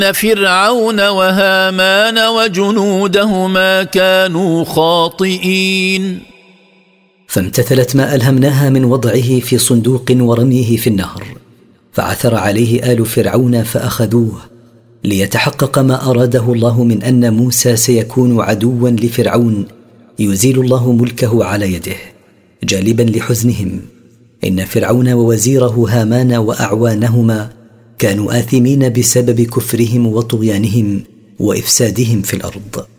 فرعون وهامان وجنودهما كانوا خاطئين. فامتثلت ما ألهمناها من وضعه في صندوق ورميه في النهر، فعثر عليه آل فرعون فأخذوه ليتحقق ما أراده الله من أن موسى سيكون عدوا لفرعون يزيل الله ملكه على يده، جالبا لحزنهم إن فرعون ووزيره هامان وأعوانهما كانوا آثمين بسبب كفرهم وطغيانهم وإفسادهم في الأرض.